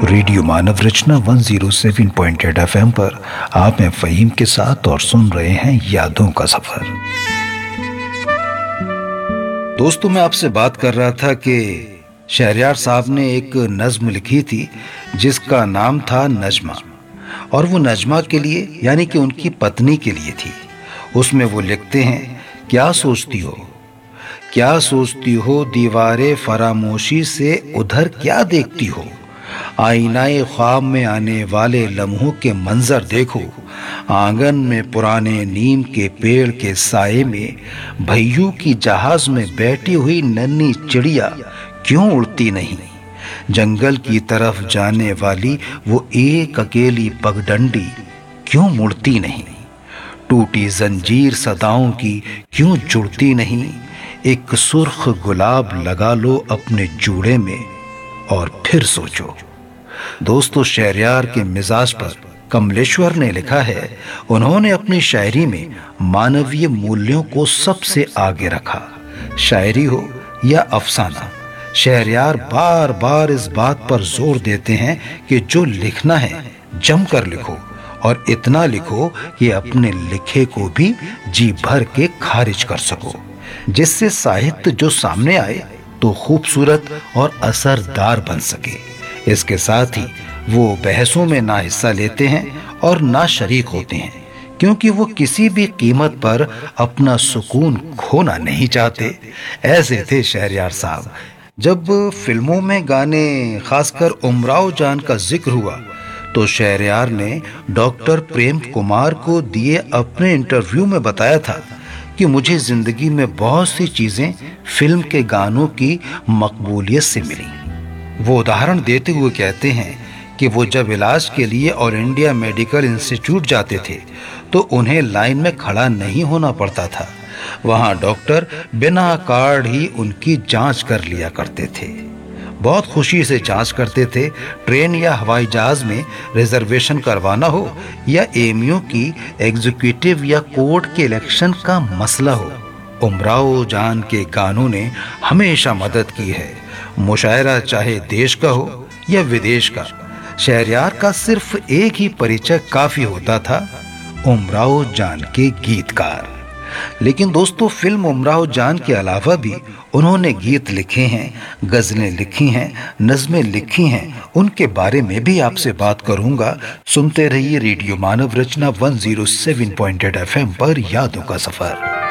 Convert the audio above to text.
Radio मानव रचना 107.8 FM पर आप हैं फ़हीम के साथ और सुन रहे हैं यादों का सफर। दोस्तों, मैं आपसे बात कर रहा था कि शहरयार साहब ने एक नज्म लिखी थी जिसका नाम था नजमा, और वो नजमा के लिए यानी कि उनकी पत्नी के लिए थी। उसमें वो लिखते हैं, क्या सोचती हो दीवारे फरामोशी से उधर क्या देखती हो, आईनाए ख्वाब में आने वाले लम्हों के मंजर देखो, आंगन में पुराने नीम के पेड़ के साए में भैयू की जहाज में बैठी हुई नन्ही चिड़िया क्यों उड़ती नहीं, जंगल की तरफ जाने वाली वो एक अकेली पगडंडी क्यों मुड़ती नहीं, टूटी जंजीर सदाओं की क्यों जुड़ती नहीं, एक सुर्ख गुलाब लगा लो अपने जूड़े में और फिर सोचो। दोस्तों, शहरयार के मिजाज पर कमलेश्वर ने लिखा है, उन्होंने अपनी शायरी में मानवीय मूल्यों को सबसे आगे रखा। शायरी हो या अफसाना, शहरयार बार बार इस बात पर जोर देते हैं कि जो लिखना है जमकर लिखो और इतना लिखो कि अपने लिखे को भी जी भर के खारिज कर सको, जिससे साहित्य जो सामने आए तो खूबसूरत और असरदार बन सके। इसके साथ ही वो बहसों में ना हिस्सा लेते हैं और ना शरीक होते हैं, क्योंकि वो किसी भी कीमत पर अपना सुकून खोना नहीं चाहते। ऐसे थे शहरयार साहब। जब फिल्मों में गाने, खासकर उमराव जान का जिक्र हुआ, तो शहरयार ने डॉक्टर प्रेम कुमार को दिए अपने इंटरव्यू में बताया था कि मुझे जिंदगी में बहुत सी चीजें फिल्म के गानों की मकबूलियत से मिली। वो उदाहरण देते हुए कहते हैं कि वो जब इलाज के लिए ऑल इंडिया मेडिकल इंस्टीट्यूट जाते थे तो उन्हें लाइन में खड़ा नहीं होना पड़ता था। वहाँ डॉक्टर बिना कार्ड ही उनकी जांच कर लिया करते थे, बहुत खुशी से जांच करते थे। ट्रेन या हवाई जहाज में रिजर्वेशन करवाना हो या एमयू की एग्जीक्यूटिव या कोर्ट के इलेक्शन का मसला हो, उमराव जान के गानों ने हमेशा मदद की है। मुशायरा चाहे देश का हो या विदेश का, शहरयार का सिर्फ एक ही परिचय काफी होता था, उमराव जान के गीतकार। लेकिन दोस्तों, फिल्म उमराव जान के अलावा भी उन्होंने गीत लिखे हैं, गजलें लिखी हैं, नज़में लिखी हैं। उनके बारे में भी आपसे बात करूंगा। सुनते रहिए रेडियो मानव रचना 107.8 FM पर यादों का सफर।